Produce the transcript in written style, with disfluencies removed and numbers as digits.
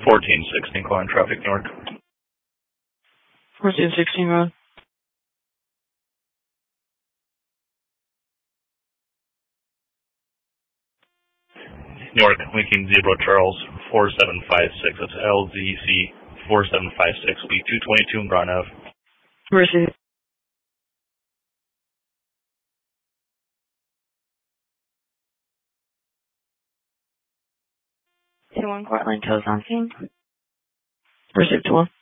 1416 calling traffic, New York. 1416 road. New York, Lincoln Zebra Charles 4756. That's LZC 4756. Be 222 Brown Ave. Receive. 2-1 Courtland, tows on scene. Receive 2-1.